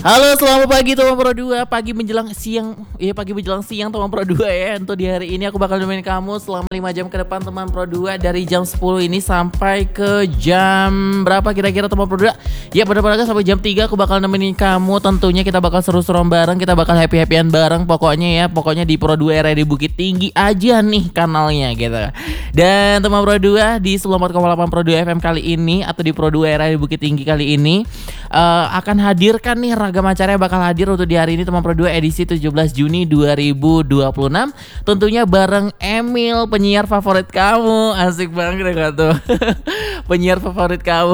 Halo, selamat pagi teman Pro 2. Pagi menjelang siang. Iya, pagi menjelang siang teman Pro 2 ya. Untuk di hari ini aku bakal nemenin kamu selama 5 jam ke depan teman Pro 2, dari jam 10 ini sampai ke jam berapa kira-kira teman Pro 2? Ya, benar-benar sampai jam 3 aku bakal nemenin kamu. Tentunya kita bakal seru-seruan bareng, kita bakal happy-happyan bareng pokoknya ya. Pokoknya di Pro 2 RRD Bukit Tinggi aja nih kanalnya gitu. Dan teman Pro 2 di 94,8 Pro 2 FM kali ini atau di Pro 2 RRD Bukit Tinggi kali ini akan hadirkan nih ragam acara yang bakal hadir untuk di hari ini teman Pro 2 edisi 17 Juni 2026. Tentunya bareng Emil, penyiar favorit kamu. Asik banget ya tuh. Penyiar favorit kamu.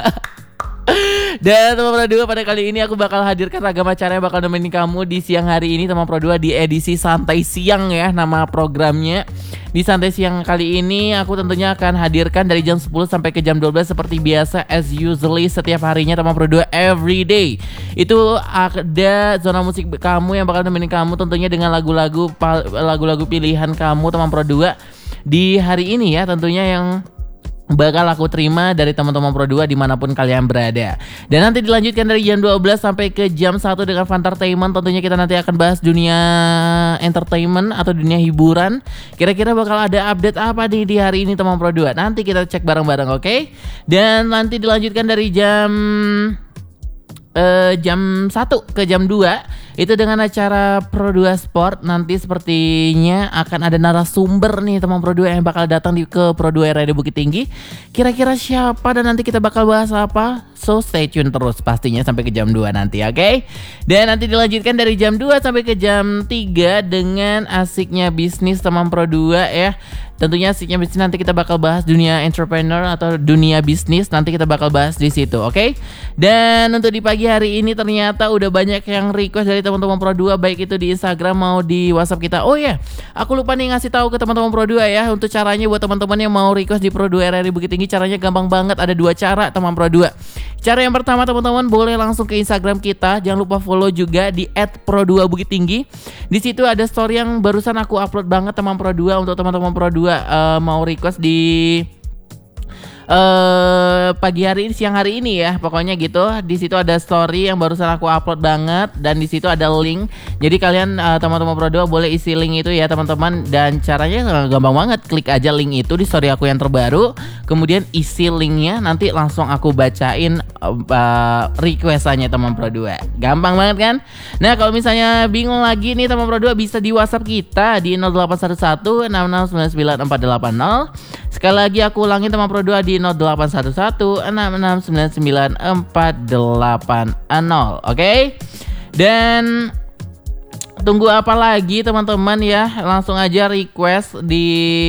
Dan teman Pro 2, pada kali ini aku bakal hadirkan ragam acara yang bakal nemenin kamu di siang hari ini teman Pro 2 di edisi Santai Siang ya nama programnya. Di Santai Siang kali ini aku tentunya akan hadirkan dari jam 10 sampai ke jam 12 seperti biasa as usually setiap harinya teman Pro 2 every day. Itu ada zona musik kamu yang bakal nemenin kamu tentunya dengan lagu-lagu pilihan kamu teman Pro 2 di hari ini ya, tentunya yang bakal aku terima dari teman-teman Pro 2 dimanapun kalian berada. Dan nanti dilanjutkan dari jam 12 sampai ke jam 1 dengan Fantertainment. Tentunya kita nanti akan bahas dunia entertainment atau dunia hiburan. Kira-kira bakal ada update apa nih di hari ini teman Pro 2? Nanti kita cek bareng-bareng, oke? Dan nanti dilanjutkan dari jam 1 ke jam 2 itu dengan acara Pro 2 Sport. Nanti sepertinya akan ada narasumber nih teman Pro 2 yang bakal datang ke Pro 2 RRD Bukit Tinggi. Kira-kira siapa dan nanti kita bakal bahas apa? So stay tune terus pastinya sampai ke jam 2 nanti, oke? Dan nanti dilanjutkan dari jam 2 sampai ke jam 3 dengan asiknya bisnis teman Pro 2 ya. Tentunya asiknya bisnis nanti kita bakal bahas dunia entrepreneur atau dunia bisnis, nanti kita bakal bahas di situ, oke? Dan untuk di pagi hari ini ternyata udah banyak yang request dari teman-teman Pro 2, baik itu di Instagram mau di WhatsApp kita. Oh ya, aku lupa nih ngasih tahu ke teman-teman Pro 2 ya, untuk caranya buat teman-teman yang mau request di Pro 2 RRD Bukit Tinggi, caranya gampang banget, ada 2 cara teman Pro 2. Cara yang pertama teman-teman boleh langsung ke Instagram kita, jangan lupa follow juga di @pro2bukittinggi. Di situ ada story yang barusan aku upload banget teman Pro 2 untuk teman-teman Pro 2 mau request di pagi hari ini, siang hari ini ya, pokoknya gitu. Di situ ada story yang barusan aku upload banget dan di situ ada link. Jadi kalian teman-teman Pro 2 boleh isi link itu ya teman-teman, dan caranya gampang banget. Klik aja link itu di story aku yang terbaru, kemudian isi linknya, nanti langsung aku bacain requestannya teman Pro 2. Gampang banget kan? Nah, kalau misalnya bingung lagi nih teman Pro 2, bisa di WhatsApp kita di 0811 6699 480. Sekali lagi aku ulangin teman Pro 2 di 0811 6699 480. Oke? Dan tunggu apa lagi teman-teman ya, langsung aja request di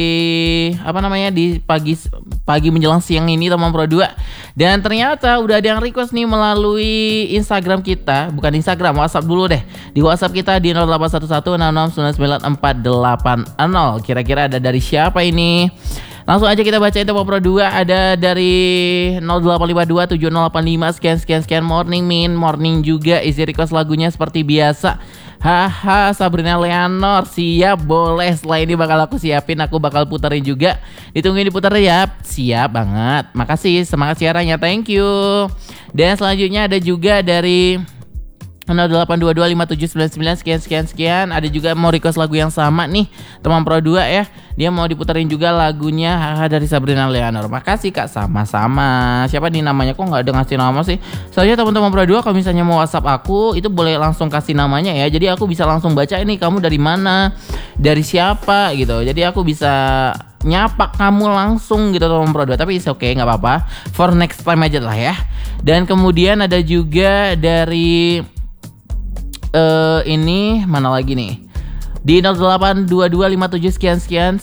di pagi menjelang siang ini teman Pro 2. Dan ternyata udah ada yang request nih melalui Instagram kita, bukan Instagram, WhatsApp dulu deh. Di WhatsApp kita di 0811 6699 480. Kira-kira ada dari siapa ini? Langsung aja kita bacain teman Pro 2. Ada dari 0852 7085 sekian morning juga isi request lagunya seperti biasa. Haha, Sabrina Leonor, siap, boleh. Setelah ini bakal aku siapin, aku bakal puterin juga. Ditungguin diputerin ya. Siap banget. Makasih, semangat siarannya, thank you. Dan selanjutnya ada juga dari 08225799 sekian. Ada juga mau request lagu yang sama nih teman Pro 2 ya. Dia mau diputerin juga lagunya Haha dari Sabrina Leonor. Makasih Kak, sama-sama. Siapa nih namanya, kok nggak ada ngasih nama sih? Soalnya teman-teman Pro 2 kalau misalnya mau WhatsApp aku itu boleh langsung kasih namanya ya. Jadi aku bisa langsung baca ini kamu dari mana, dari siapa gitu. Jadi aku bisa nyapa kamu langsung gitu teman Pro 2. Tapi oke, nggak apa-apa. For next time aja lah ya. Dan kemudian ada juga dari ini mana lagi nih, di 082257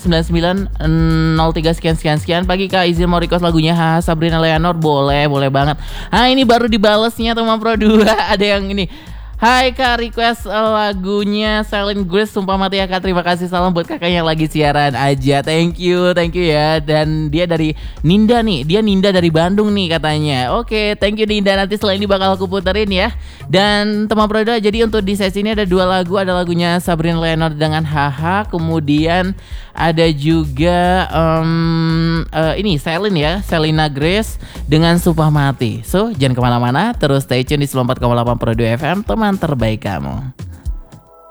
9903 pagi Kak, izin mau request lagunya Sabrina Leonor. Boleh banget. Ini baru dibalesnya teman Pro 2. Ada yang ini, Hai Kak, request lagunya Silent Grace Sumpah Mati ya Kak. Terima kasih, salam buat kakak yang lagi siaran aja. Thank you ya. Dan dia dari Ninda nih, dia Ninda dari Bandung nih katanya. Oke, thank you Ninda, nanti setelah ini bakal aku puterin ya. Dan teman Prodo, jadi untuk di sesi ini ada 2 lagu, ada lagunya Sabrina Leonard dengan Haha, kemudian ada juga ini Selin ya, Selina Grace dengan Sumpah Mati. So jangan kemana-mana, terus stay tune di 94,8 Prodo FM, teman terbaik kamu.